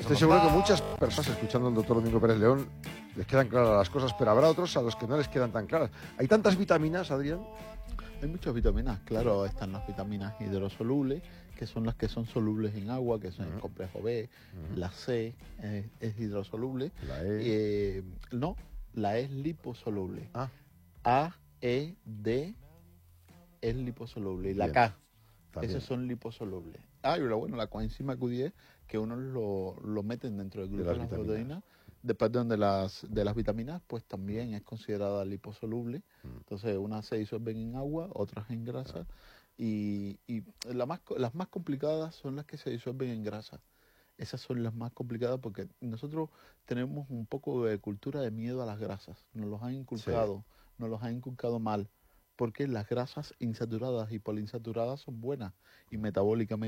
Estoy seguro que muchas personas escuchando al doctor Domingo Pérez León les quedan claras las cosas, pero habrá otros a los que no les quedan tan claras. ¿Hay tantas vitaminas, Adrián? Hay muchas vitaminas, claro, están las vitaminas hidrosolubles, que son las que son solubles en agua, que son el complejo B, la C es hidrosoluble. La E. No, la E es liposoluble. Ah, A, E, D es liposoluble. Y la Bien. K, también. esas son liposolubles. Y la coenzima Q10, que uno lo meten dentro del De grupo las de las vitaminas. proteínas, depende de las vitaminas, pues también es considerada liposoluble. Entonces, unas se disuelven en agua, otras en grasa. Y las más complicadas son las que se disuelven en grasa. Esas son las más complicadas porque nosotros tenemos un poco de cultura de miedo a las grasas. Nos los han inculcado mal. Porque las grasas insaturadas y poliinsaturadas son buenas y metabólicamente